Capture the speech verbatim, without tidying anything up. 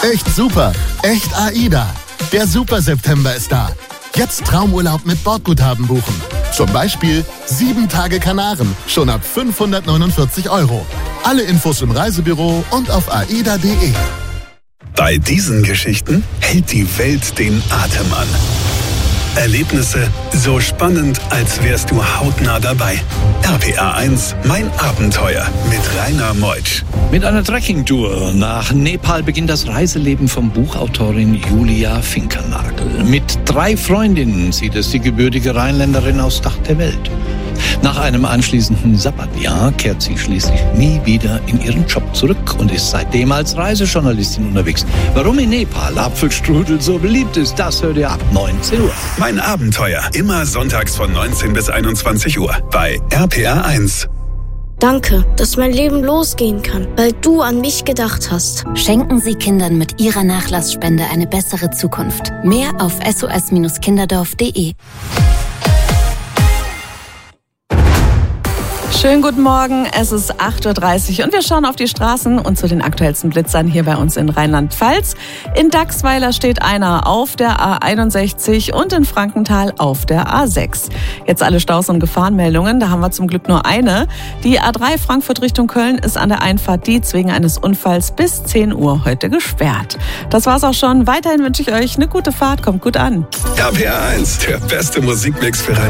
Echt super. Echt AIDA. Der Super September ist da. Jetzt Traumurlaub mit Bordguthaben buchen. Zum Beispiel sieben Tage Kanaren, schon ab fünfhundertneunundvierzig Euro. Alle Infos im Reisebüro und auf aida punkt de. Bei diesen Geschichten hält die Welt den Atem an. Erlebnisse so spannend, als wärst du hautnah dabei. R P R eins, mein Abenteuer mit Rainer Meutsch. Mit einer Trekkingtour nach Nepal beginnt das Reiseleben von Buchautorin Julia Finkernagel. Mit drei Freundinnen sieht es die gebürtige Rheinländerin aufs Dach der Welt. Nach einem anschließenden Sabbatjahr kehrt sie schließlich nie wieder in ihren Job zurück und ist seitdem als Reisejournalistin unterwegs. Warum in Nepal Apfelstrudel so beliebt ist, das hört ihr ab neunzehn Uhr. Mein Abenteuer, immer sonntags von neunzehn bis einundzwanzig Uhr bei R P R eins. Danke, dass mein Leben losgehen kann, weil du an mich gedacht hast. Schenken Sie Kindern mit Ihrer Nachlassspende eine bessere Zukunft. Mehr auf s o s kinderdorf punkt de. Schönen guten Morgen, es ist acht Uhr dreißig und wir schauen auf die Straßen und zu den aktuellsten Blitzern hier bei uns in Rheinland-Pfalz. In Dachsweiler steht einer auf der A einundsechzig und in Frankenthal auf der A sechs. Jetzt alle Staus und Gefahrenmeldungen, da haben wir zum Glück nur eine. Die A drei Frankfurt Richtung Köln ist an der Einfahrt Dietz wegen eines Unfalls bis zehn Uhr heute gesperrt. Das war's auch schon. Weiterhin wünsche ich euch eine gute Fahrt, kommt gut an. R P R eins, der beste Musikmix für Rheinland-Pfalz.